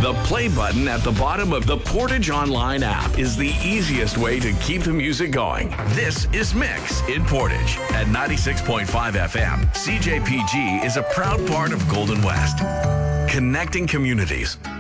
The play button at the bottom of the Portage Online app is the easiest way to keep the music going. This is Mix in Portage at 96.5 FM. CJPG is a proud part of Golden West, connecting communities.